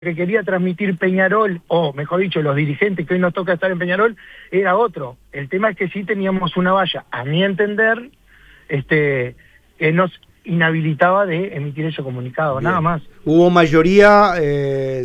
que quería transmitir Peñarol, o mejor dicho, los dirigentes que hoy nos toca estar en Peñarol, era otro. El tema es que sí teníamos una valla, a mi entender, que nos inhabilitaba de emitir ese comunicado, Bien. nada más. Hubo mayoría